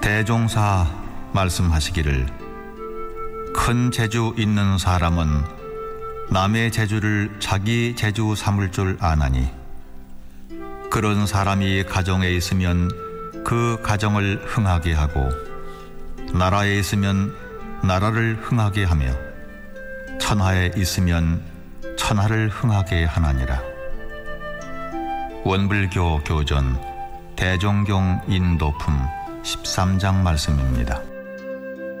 대종사 말씀하시기를 큰 재주 있는 사람은 남의 재주를 자기 재주 삼을 줄 아나니 그런 사람이 가정에 있으면 그 가정을 흥하게 하고 나라에 있으면 나라를 흥하게 하며 천하에 있으면 천하를 흥하게 하나니라. 원불교 교전 대종경 인도품 13장 말씀입니다.